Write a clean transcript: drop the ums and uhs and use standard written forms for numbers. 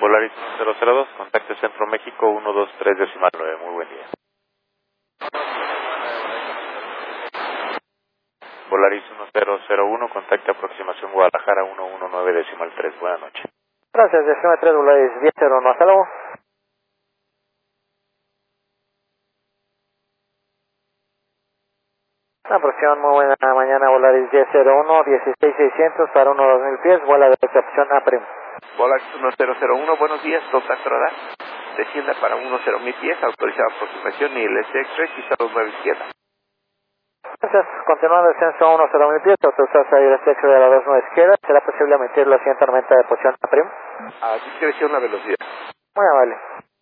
Volaris 002, contacte Centro México 123 decimal 9, muy buen día. Volaris 1001, contacte aproximación Guadalajara 119 decimal 3, buenas noches. Gracias, decime 3 Volaris 1001, hasta luego. Aproximación, muy buena mañana, Volaris 1001, 16600 para 2000 pies, vuela de recepción a Prim. Volaris 1001, buenos días, contacto radar. Descienda para 10.000 pies, autorizada aproximación nivel SX3 y salud 9 izquierda. Gracias, continuando descenso a 10.000 pies, autorizada salir SX de la 29 izquierda, ¿será posible emitir la siguiente tormenta de posición a Prim? A discreción la velocidad. Muy amable.